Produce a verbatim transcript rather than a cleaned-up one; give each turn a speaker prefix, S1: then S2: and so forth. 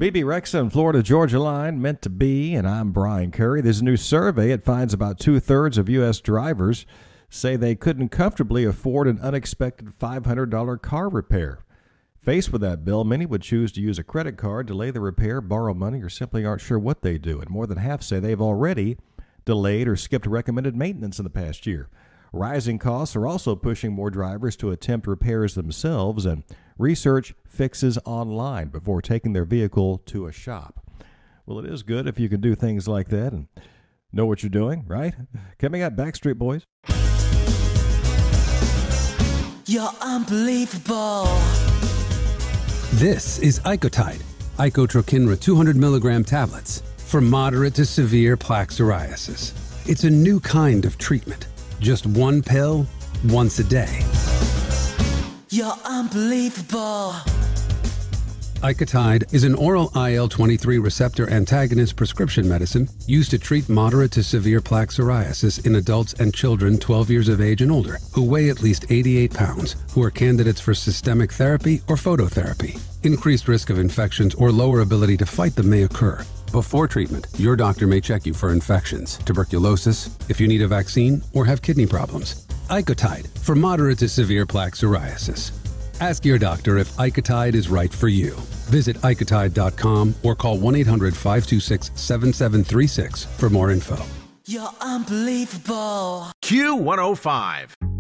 S1: B B Rexa and Florida Georgia Line, meant to be, and I'm Brian Curry. There's a new survey. It finds about two-thirds of U S drivers say they couldn't comfortably afford an unexpected five hundred dollars car repair. Faced with that bill, many would choose to use a credit card, delay the repair, borrow money, or simply aren't sure what they do. And more than half say they've already delayed or skipped recommended maintenance in the past year. Rising costs are also pushing more drivers to attempt repairs themselves and research fixes online before taking their vehicle to a shop. Well, it is good if you can do things like that and know what you're doing, right? Coming up, Backstreet Boys.
S2: You're unbelievable.
S3: This is Icotide, Icotrokinra two hundred milligram tablets for moderate to severe plaque psoriasis. It's a new kind of treatment. Just one pill, once a day.
S2: You're unbelievable.
S3: Icotide is an oral I L twenty-three receptor antagonist prescription medicine used to treat moderate to severe plaque psoriasis in adults and children twelve years of age and older who weigh at least eighty-eight pounds, who are candidates for systemic therapy or phototherapy. Increased risk of infections or lower ability to fight them may occur. Before treatment, your doctor may check you for infections, tuberculosis, if you need a vaccine, or have kidney problems. Icotide for moderate to severe plaque psoriasis. Ask your doctor if Icotide is right for you. Visit Icotide dot com or call one eight hundred five two six seven seven three six for more info.
S2: You're unbelievable.
S4: Q one oh five.